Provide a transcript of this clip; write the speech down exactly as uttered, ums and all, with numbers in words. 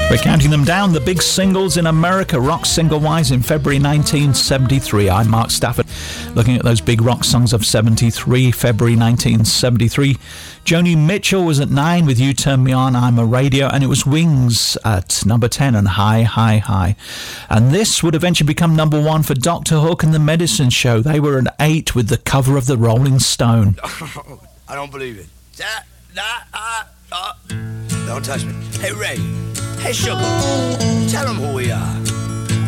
We're counting them down, the big singles in America, rock single-wise in February nineteen seventy-three. I'm Mark Stafford, looking at those big rock songs of seventy-three, February nineteen seventy-three. Joni Mitchell was at nine with You Turn Me On, I'm a Radio, and it was Wings at number ten and High, High, High. And this would eventually become number one for Doctor Hook and the Medicine Show. They were at eight with the cover of the Rolling Stone. I don't believe it. Da, da, ah, ah. Don't touch me. Hey, Ray. Hey, Sugar. Tell them who we are.